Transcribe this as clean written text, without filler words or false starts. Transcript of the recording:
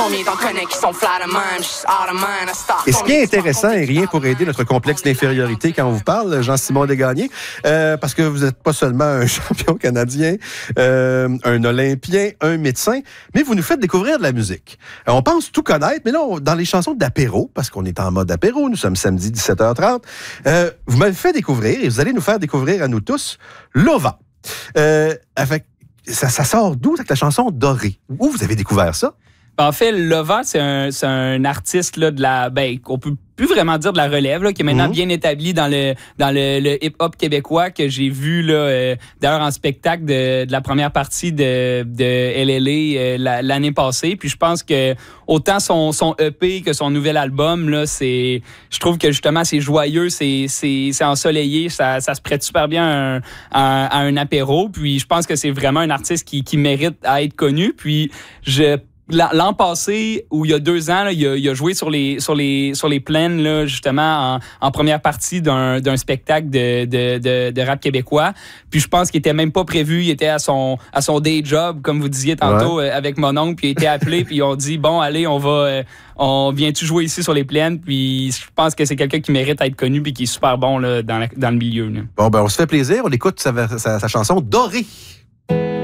Combien t'en connais qui sont flat de même, j'suis out of mind, I start. Et ce qui est intéressant et rien pour aider notre complexe d'infériorité quand on vous parle, Jean-Simon Desgagnés, parce que vous n'êtes pas seulement un champion canadien, un Olympien, un médecin, mais vous nous faites découvrir de la musique. On pense tout connaître, mais là, dans les chansons d'apéro, parce qu'on est en mode apéro, nous sommes samedi 17h30, vous m'avez fait découvrir, et vous allez nous faire découvrir à nous tous, Lova. Ça sort d'où, avec la chanson Dorée? Où vous avez découvert ça? En fait, Lova, c'est un artiste là, de la... qu'on peut plus vraiment dire de la relève, là, qui est maintenant bien établi dans le hip-hop québécois, que j'ai vu là, d'ailleurs en spectacle de la première partie de LLA l'année passée. Puis je pense que autant son EP que son nouvel album, là, je trouve que justement c'est joyeux, c'est ensoleillé, ça se prête super bien à un apéro. Puis je pense que c'est vraiment un artiste qui mérite à être connu. Puis l'an passé, ou il y a 2 ans, là, il a joué sur les plaines, là, justement, en première partie d'un spectacle de rap québécois. Puis je pense qu'il était même pas prévu. Il était à son day job, comme vous disiez tantôt, avec mon oncle. Puis il a été appelé, puis ils ont dit, bon, allez, on vient-tu jouer ici sur les plaines? Puis je pense que c'est quelqu'un qui mérite à être connu, puis qui est super bon là, dans le milieu. Là. Bon, on se fait plaisir. On écoute sa chanson Dorée.